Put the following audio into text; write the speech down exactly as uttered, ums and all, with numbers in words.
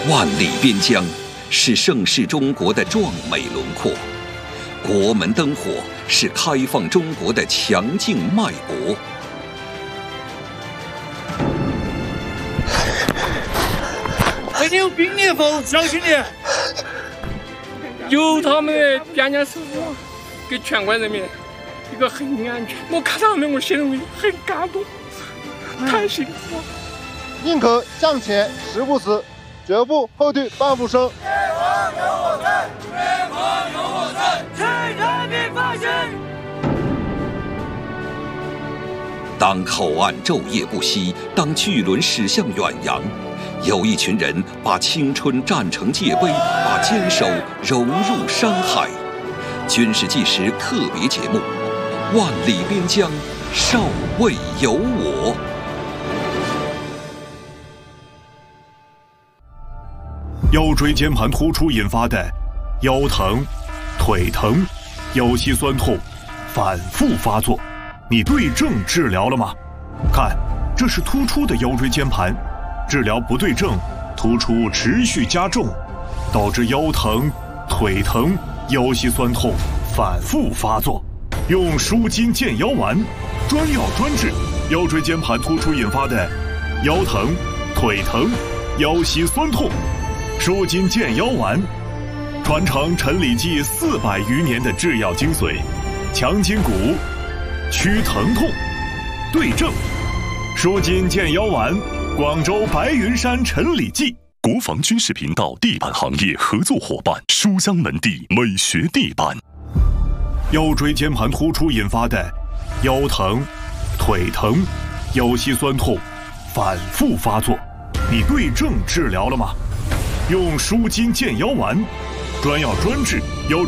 万里边疆是盛世中国的壮美轮廓，国门灯火是开放中国的强劲脉搏。 最近有兵裂缝，小心点。有他们的边疆守护，给全国人民一个很安全。我看到他们，我心里很感动，太幸福了。 宁可向前十步死，绝不后退半步生。 解放有我在，解放有我在，替人民发声。 当口岸昼夜不息，当巨轮驶向远洋，有一群人把青春战成界碑，把坚守融入山海。军事纪实特别节目《万里边疆，少尉有我》。 腰椎间盘突出引发的腰疼、腿疼、腰膝酸痛反复发作，你对症治疗了吗？看，这是突出的腰椎间盘，治疗不对症，突出持续加重，导致腰疼、腿疼、腰膝酸痛反复发作。用舒筋健腰丸，专药专治腰椎间盘突出引发的腰疼、腿疼、腰膝酸痛。舒筋健腰丸，传承陈李济四百余年的制药精髓，强筋骨，祛疼痛，对症。舒筋健腰丸，广州白云山陈李济。 国防军事频道地板行业合作伙伴书香门第美学地板。 腰椎间盘突出引发的腰疼、腿疼、腰膝酸痛反复发作，你对症治疗了吗？用舒筋健腰丸，专药专治腰